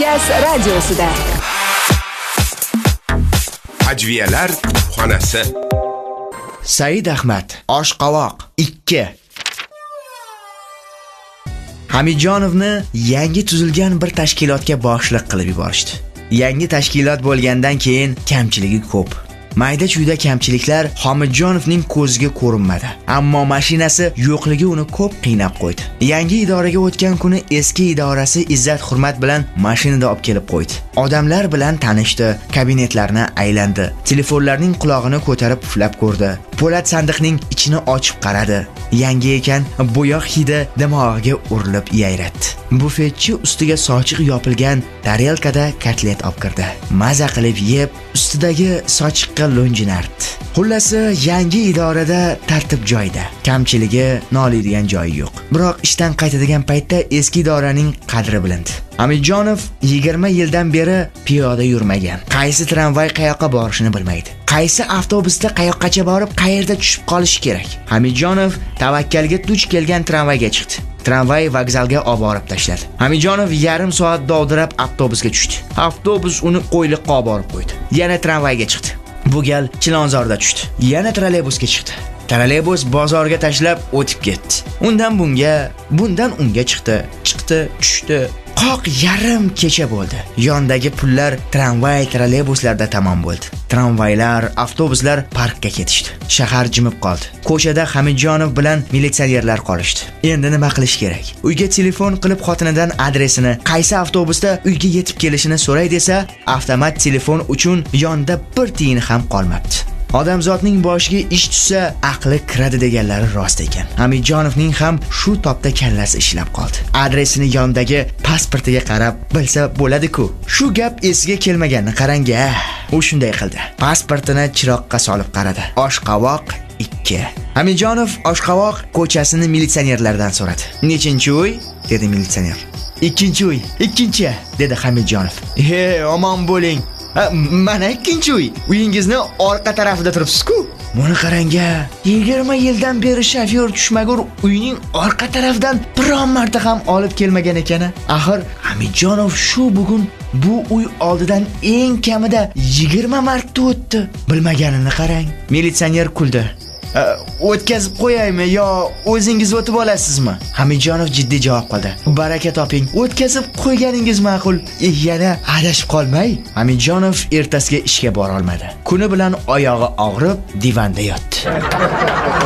Gaz radiosida. Ajviyalar xonasi. Said Ahmad, Oshqovoq 2. Hamidjonovni yangi tuzilgan bir tashkilotga boshliq qilib yuborishdi. Yangi tashkilot bo'lgandan keyin kamchiligi ko'p. Mayda-chuyda kamchiliklar Hamidjonovning ko'ziga ko'rinmadi. Ammo mashinasi yo'qligi uni ko'p qiynab qo'ydi. Yangi idoraga o'tgan kuni eski idorasi izzat-hurmat bilan mashinada olib kelib qo'ydi. Odamlar bilan tanishdi, kabinetlarni aylandi. Telefonlarning qulog'ini ko'tarib puflab ko'rdi. Po'lat sandiqning ichini ochib qaradi. Yangi ekan, bo'yoq hidi dimog'iga urilib yayratdi. Bufetchi ustiga sochiq yopilgan tarelkada kotlet olib kirdi. Maza qilib yeb, ustidagi sochiqqa lo'njinardi. Xullasi, yangi idorada tartib joyida. Kamchiligi, noliydigan joyi yo'q. Biroq ishdan qaytadigan paytda eski idoraning qadri bilindi. Hamidjonov 20 yildan beri piyoda yurmagan. Qaysi tramvay qayoqqa borishini bilmaydi. Qaysi avtobusda qayoqqacha borib, qayerda tushib qolishi kerak. Hamidjonov tavakkalga duch kelgan tramvayga chiqdi. Tramvay vokzalga olib borib tashladi. Hamidjonov yarim soat dovdirab avtobusga tushdi. Avtobus uni Qo'yliqqa olib borib qo'ydi. Yana tramvayga chiqdi. Bu gal Chilonzorda tushdi. Yana trolleybusga chiqdi. Trolleybus bozorga tashlab o'tib ketdi. Undan bunga, bundan unga chiqdi, tushdi. Qoq yarim kecha bo'ldi. Yondagi pullar tramvay, trolleybuslarda tamom bo'ldi. Tramvaylar, avtobuslar parkka ketishdi. Shahar jimib qoldi. Ko'chada Hamidjonov bilan militsionerlar qolishdi. Endi nima qilish kerak? Uyga telefon qilib xotinidan adresini, qaysi avtobusda uyga yetib kelishini so'ray desa, avtomat telefon uchun yonda bir tiyin ham qolmabdi. Odamzodning boshiga ish tushsa, aqli kiradi deganlari rost ekan. Hamidjonovning ham shu topda kallasi ishlab qoldi. Adresini yondagi pasportiga qarab bilsa bo'ladi-ku. Shu gap esiga kelmaganini qarang-a. U shunday qildi. Pasportini chiroqqa solib qaradi. Oshqovoq 2. Hamidjonov Oshqovoq ko'chasini militsionerlardan so'radi. "Nechinchi uy?" dedi militsioner. "Ikkinchi uy." "Ikkinchi," dedi Hamidjonov. "He, omon bo'ling. Mana ikkinchi uy. Uyingizni orqa tarafida turibsiz-ku. Buni qarang-a. 20 yildan beri shofyor tushmagur uyning orqa tarafidan biron marta ham olib kelmagan ekan. Axir Hamidjonov shu bugun bu uy oldidan eng kamida 20 marta o'tdi. Bilmaganini qarang." Militsioner kuldi. "O'tkazib qo'yaymi yo o'zingiz o'tib olasizmi?" Hamidjonov jiddiy javob qildi. "Baraka toping. O'tkazib qo'yganingiz ma'qul. Yana adashib qolmay." Hamidjonov ertasiga ishga bora olmadi. Kuni bilan oyog'i og'rib, divanda yotdi.